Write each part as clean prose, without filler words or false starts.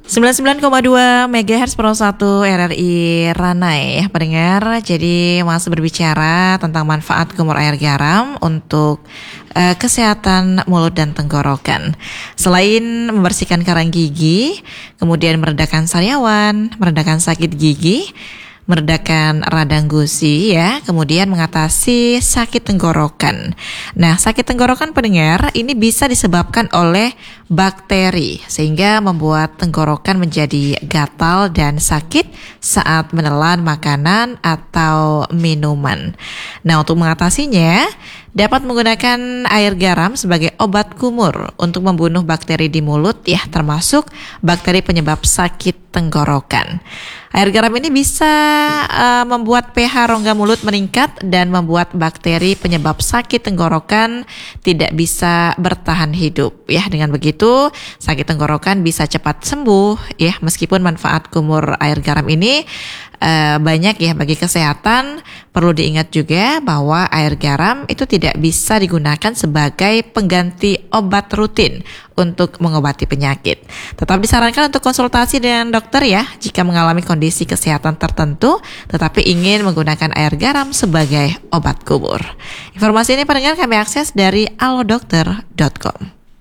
99,2 MHz Pro 1 RRI Ranai pendengar. Jadi masih berbicara tentang manfaat kumur air garam untuk kesehatan mulut dan tenggorokan. Selain membersihkan karang gigi, kemudian meredakan sariawan, meredakan sakit gigi, meredakan radang gusi ya, kemudian mengatasi sakit tenggorokan. Nah, sakit tenggorokan pendengar ini bisa disebabkan oleh bakteri sehingga membuat tenggorokan menjadi gatal dan sakit saat menelan makanan atau minuman. Nah, untuk mengatasinya dapat menggunakan air garam sebagai obat kumur untuk membunuh bakteri di mulut ya, termasuk bakteri penyebab sakit tenggorokan. Air garam ini bisa membuat pH rongga mulut meningkat dan membuat bakteri penyebab sakit tenggorokan tidak bisa bertahan hidup ya. Dengan begitu sakit tenggorokan bisa cepat sembuh ya, meskipun manfaat kumur air garam ini banyak ya bagi kesehatan. Perlu diingat juga bahwa air garam itu tidak bisa digunakan sebagai pengganti obat rutin untuk mengobati penyakit. Tetap disarankan untuk konsultasi dengan dokter ya jika mengalami kondisi kesehatan tertentu tetapi ingin menggunakan air garam sebagai obat kumur. Informasi ini pendengar kami akses dari alodokter.com.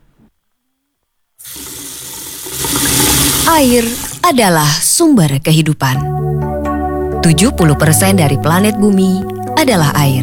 Air adalah sumber kehidupan. 70% dari planet bumi adalah air.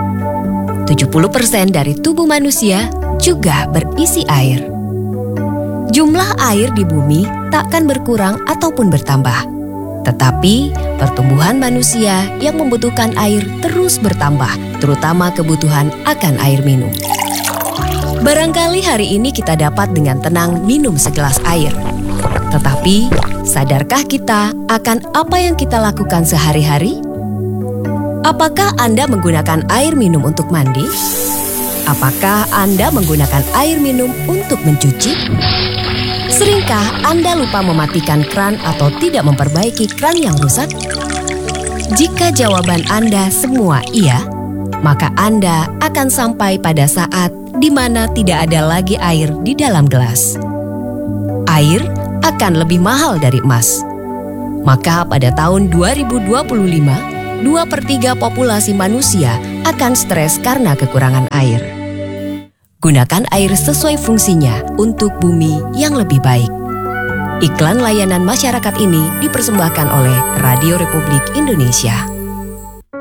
70% dari tubuh manusia juga berisi air. Jumlah air di bumi takkan berkurang ataupun bertambah. Tetapi pertumbuhan manusia yang membutuhkan air terus bertambah, terutama kebutuhan akan air minum. Barangkali hari ini kita dapat dengan tenang minum segelas air. Tetapi, sadarkah kita akan apa yang kita lakukan sehari-hari? Apakah Anda menggunakan air minum untuk mandi? Apakah Anda menggunakan air minum untuk mencuci? Seringkah Anda lupa mematikan kran atau tidak memperbaiki kran yang rusak? Jika jawaban Anda semua iya, maka Anda akan sampai pada saat di mana tidak ada lagi air di dalam gelas. Air akan lebih mahal dari emas. Maka pada tahun 2025, 2/3 populasi manusia akan stres karena kekurangan air. Gunakan air sesuai fungsinya untuk bumi yang lebih baik. Iklan layanan masyarakat ini dipersembahkan oleh Radio Republik Indonesia.